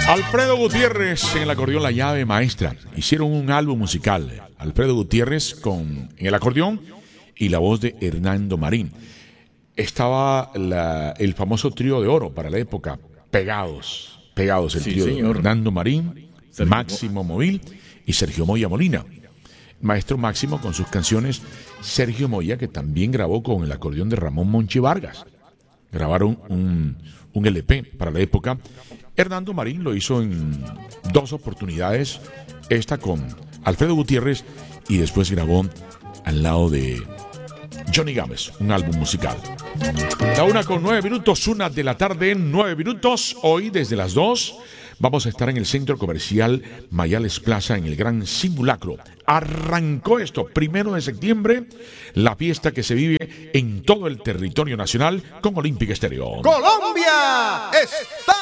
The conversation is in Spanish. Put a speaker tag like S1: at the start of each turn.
S1: Alfredo Gutiérrez en el acordeón, la llave maestra. Hicieron un álbum musical. Alfredo Gutiérrez en el acordeón y la voz de Hernando Marín. Estaba el famoso trío de oro para la época. Pegados el trío de Hernando Marín, Máximo Móvil y Sergio Moya Molina. Maestro Máximo con sus canciones, Sergio Moya, que también grabó con el acordeón de Ramón Monchi Vargas. Grabaron un LP para la época. Hernando Marín lo hizo en 2 oportunidades, esta con Alfredo Gutiérrez y después grabó al lado de Johnny Gámez, un álbum musical. La 1:09, 1 de la tarde, 9 minutos. Hoy desde las 2 vamos a estar en el Centro Comercial Mayales Plaza en el Gran Simulacro. Arrancó esto, 1 de septiembre, la fiesta que se vive en todo el territorio nacional con Olímpica Estéreo.
S2: ¡Colombia está